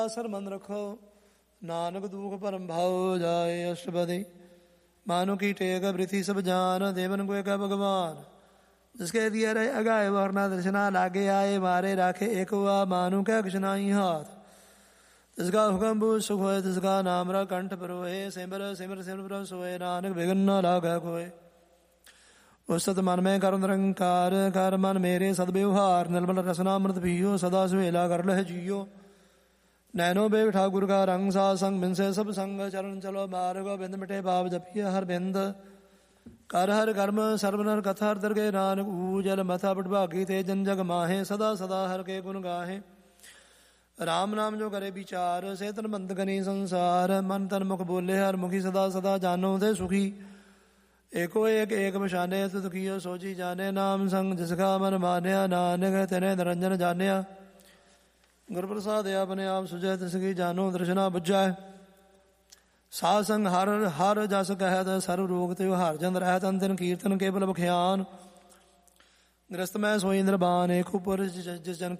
sir ਮਨ ਰੱਖੋ ਨਾਨਕ ਦੁਖ ਭਰਮ ਭਾਉ ਜਾਏ ਅਸ਼ਟਪਦੀ मानो की टेक वृथि सब जान देवन को एक भगवान जिसके दिए रहे अगाए वरना दर्शना लागे आए मारे राखे एक हुआ मानो क्या कृष्णाई हाथ जिसका हुक्म बूझ सुख होए जिसका नाम रा कंठ परोए सिमर सिमर सिमर पर सोए नानक विघ्न न लागा कोय उस सत मन में कर निरंकार कर मन मेरे सदव्यवहार निर्मल रसना अमृत पियो सदा सुहेला कर लह जियो नैनो बे ठाकुर का रंग सा संग बिन से सब संग चरण चलो मार्ग बिंद मिटे भाव जपिय हर बिंद कर हर कर्म सर्वनर कथा हर दरगे नानक ऊजल मथा पटभागी थे जन जग माहे सदा सदा हर के गुण गाहे राम नाम जो करे विचार से तन बंद गनी संसार मन तन मुख बोले हर मुखी सदा सदा जानो दे सुखी एको एक एक बशाने दुखियो सोची जाने नाम संग जिसका मन मान्या नानक तेने निरंजन जान्या गुर प्रसाद अपने आप सुजय तिसकी जानो दर्शना बुझाए साध संग हर हर जस कहत सर्व रोग त्यो हार जन रहत अंतिन कीर्तन केवल बख्यान ग्रस्त मैं सोई इंद्रबान एक ऊपर जिस जन